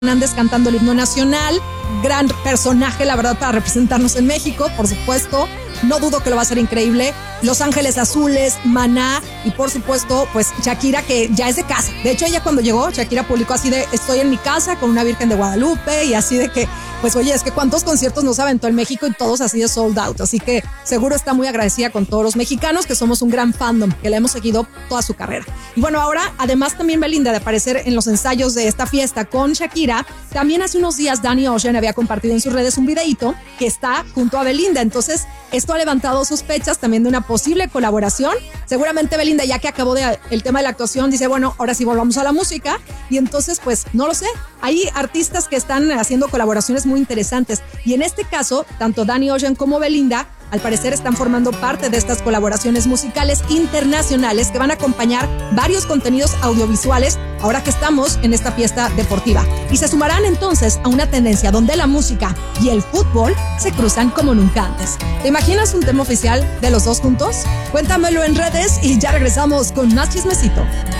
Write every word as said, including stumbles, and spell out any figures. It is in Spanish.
Hernández cantando el himno nacional, gran personaje, la verdad, para representarnos en México, por supuesto. No dudo que lo va a hacer increíble. Los Ángeles Azules, Maná y por supuesto, pues Shakira, que ya es de casa. De hecho, ella cuando llegó, Shakira publicó así de, estoy en mi casa con una Virgen de Guadalupe y así de que, pues oye, es que cuántos conciertos nos aventó en México y todos así de sold out. Así que seguro está muy agradecida con todos los mexicanos, que somos un gran fandom, que le hemos seguido toda su carrera. Y bueno, ahora, además también Belinda de aparecer en los ensayos de esta fiesta con Shakira, también hace unos días Danny Ocean había compartido en sus redes un videíto que está junto a Belinda. Entonces, esto ha levantado sospechas también de una posible colaboración. Seguramente Belinda, ya que acabó de, el tema de la actuación, dice, bueno, ahora sí volvamos a la música. Y entonces, pues, no lo sé. Hay artistas que están haciendo colaboraciones muy interesantes. Y en este caso, tanto Danny Ocean como Belinda, al parecer están formando parte de estas colaboraciones musicales internacionales que van a acompañar varios contenidos audiovisuales ahora que estamos en esta fiesta deportiva. Y se sumarán entonces a una tendencia donde la música y el fútbol se cruzan como nunca antes. ¿Te imaginas un tema oficial de los dos juntos? Cuéntamelo en redes y ya regresamos con más chismecito.